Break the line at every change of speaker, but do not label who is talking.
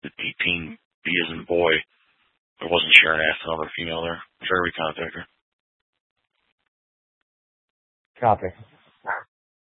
18 B as in boy. I wasn't Sharon asked another female there. Try to recontact her.
Copy.